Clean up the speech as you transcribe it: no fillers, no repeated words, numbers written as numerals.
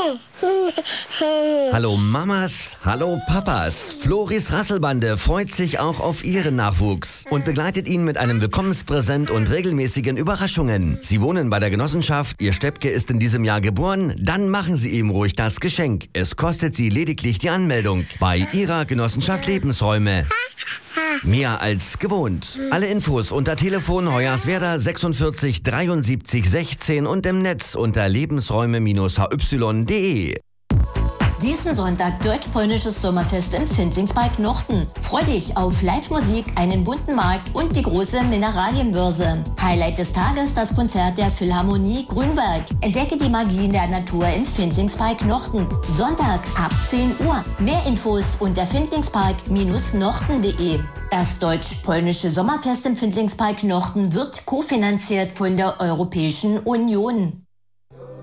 Hallo Mamas, hallo Papas. Floris Rasselbande freut sich auch auf ihren Nachwuchs und begleitet ihn mit einem Willkommenspräsent und regelmäßigen Überraschungen. Sie wohnen bei der Genossenschaft, ihr Steppke ist in diesem Jahr geboren, dann machen Sie ihm ruhig das Geschenk. Es kostet Sie lediglich die Anmeldung bei Ihrer Genossenschaft Lebensräume. Mehr als gewohnt. Alle Infos unter Telefon Hoyerswerda 46 73 16 und im Netz unter lebensräume-hy.de. Diesen Sonntag deutsch-polnisches Sommerfest im Findlingspark Nochten. Freu dich auf Live-Musik, einen bunten Markt und die große Mineralienbörse. Highlight des Tages das Konzert der Philharmonie Grünberg. Entdecke die Magie der Natur im Findlingspark Nochten. Sonntag ab 10 Uhr. Mehr Infos unter findlingspark-nochten.de. Das deutsch-polnische Sommerfest im Findlingspark Nochten wird kofinanziert von der Europäischen Union.